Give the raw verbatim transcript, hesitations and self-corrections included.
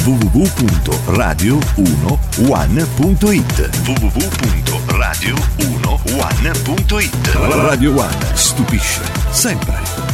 w w w punto radio uno one punto it w w w punto radio uno one punto it. Radio One stupisce sempre.